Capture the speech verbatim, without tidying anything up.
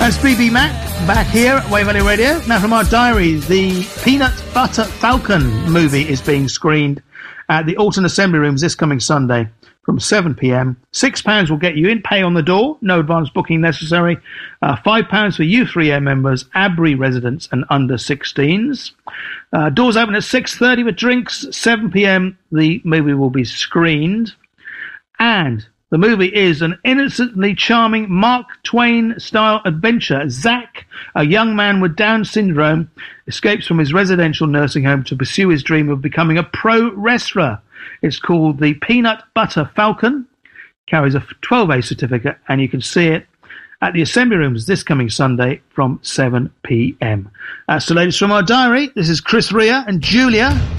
That's B B Mac back here at Wave Valley Radio. Now from our diaries, the Peanut Butter Falcon movie is being screened at the Alton Assembly Rooms this coming Sunday from seven p.m. Six pounds will get you in, pay on the door, no advance booking necessary. Uh, Five pounds for U three M members, Abbury residents and under sixteens. Uh, doors open at six thirty with drinks. seven p.m. the movie will be screened. And the movie is an innocently charming Mark Twain-style adventure. Zach, a young man with Down syndrome, escapes from his residential nursing home to pursue his dream of becoming a pro wrestler. It's called The Peanut Butter Falcon, carries a twelve A certificate, and you can see it at the Assembly Rooms this coming Sunday from seven p.m. That's the latest from our diary. This is Chris Rea and Julia.